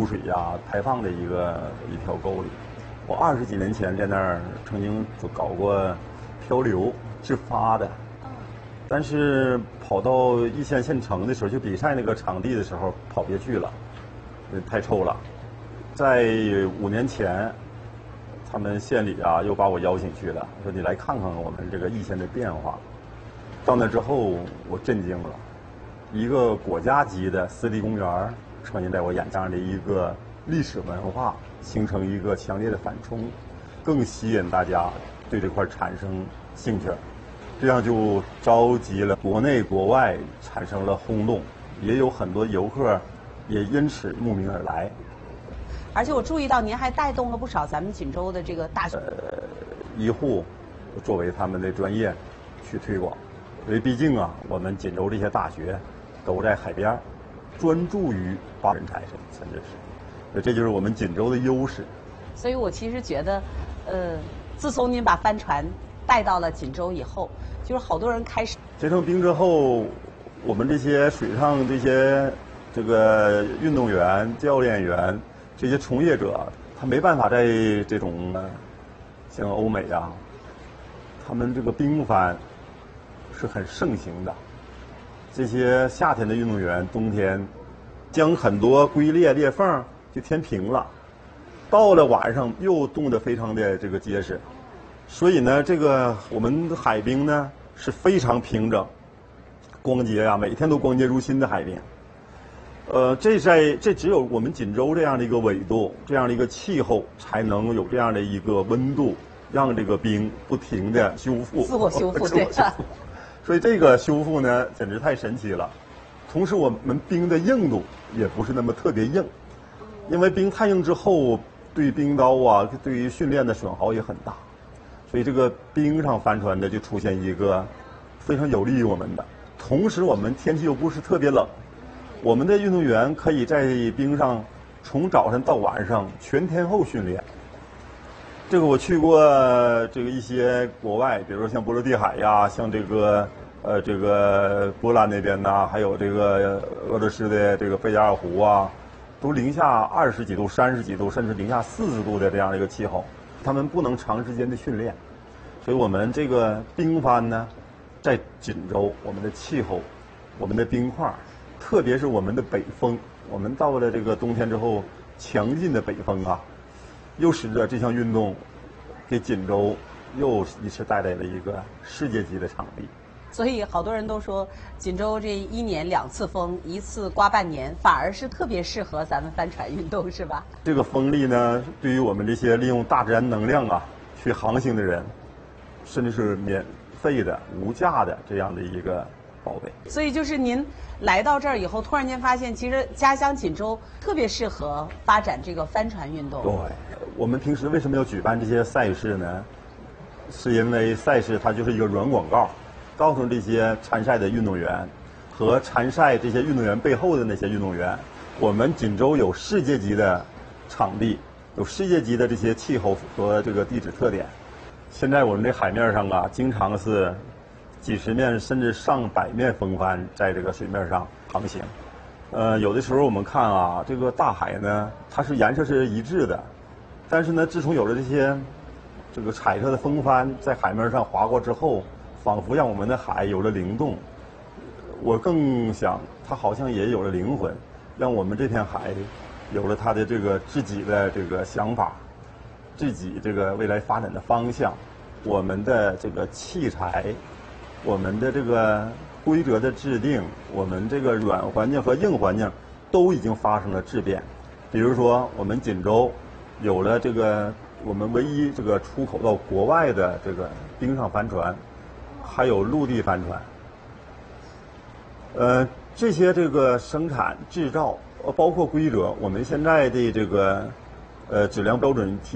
污水排放的一条沟里。我20几年前在那儿曾经搞过漂流自发的，但是跑到易县县城的时候，就比赛那个场地的时候跑别去了，太臭了。在5年前，他们县里又把我邀请去了，说你来看看我们这个易县的变化。到那之后，我震惊了，一个国家级的湿地公园呈现在我眼前的一个历史文化，形成一个强烈的反冲，更吸引大家对这块产生兴趣，这样就召集了国内国外，产生了轰动，也有很多游客也因此慕名而来。 而且我注意到您还带动了不少咱们锦州的这个大学医护作为他们的专业去推广，因为毕竟我们锦州这些大学都在海边，专注于发人才，甚至是，这就是我们锦州的优势。 所以我其实觉得，自从您把帆船带到了锦州以后，就是好多人开始结成冰之后，我们这些水上这些运动员、教练员这些从业者，他没办法在这种像欧美他们这个冰帆是很盛行的。这些夏天的运动员，冬天将很多龟裂裂缝就填平了，到了晚上又冻得非常的结实，所以呢，我们的海冰呢是非常平整，光洁每天都光洁如新的海冰。这只有我们锦州这样的一个纬度，这样的一个气候，才能有这样的一个温度，让这个冰不停的修复， 自我修复，对。 所以这个修复呢，简直太神奇了。同时，我们冰的硬度也不是那么特别硬，因为冰太硬之后，对冰刀对于训练的损耗也很大。所以这个冰上帆船呢，就出现一个非常有利于我们的。同时，我们天气又不是特别冷，我们的运动员可以在冰上从早晨到晚上全天候训练。我去过一些国外，比如说像波罗的海像波兰那边还有俄罗斯的贝加尔湖都零下20几度、30几度，甚至零下40度的这样的一个气候，他们不能长时间的训练，所以我们这个冰帆呢，在锦州，我们的气候，我们的冰块，特别是我们的北风，我们到了冬天之后，强劲的北风又使得这项运动给锦州又一次带来了一个世界级的场地。 所以好多人都说，锦州这1年2次风，一次刮半年，反而是特别适合咱们帆船运动，是吧？ 这个风力呢，对于我们这些利用大自然能量去航行的人，甚至是免费的、无价的这样的一个宝贝。 所以就是您来到这儿以后，突然间发现，其实家乡锦州特别适合发展这个帆船运动。 对，我们平时为什么要举办这些赛事呢？是因为赛事它就是一个软广告，告诉这些参赛的运动员和参赛这些运动员背后的那些运动员，我们锦州有世界级的场地，有世界级的这些气候和地质特点。现在我们这海面上经常是几十面甚至上百面风帆在水面上航行。有的时候我们看大海呢，它是颜色是一致的，但是呢，自从有了这些彩色的风帆在海面上划过之后，仿佛让我们的海有了灵动。我更想，它好像也有了灵魂，让我们这片海有了它的自己的想法，自己未来发展的方向。我们的器材，我们的规则的制定，我们软环境和硬环境都已经发生了质变。比如说，我们锦州有了我们唯一出口到国外的冰上帆船，还有陆地帆船。这些生产制造包括规则，我们现在的质量标准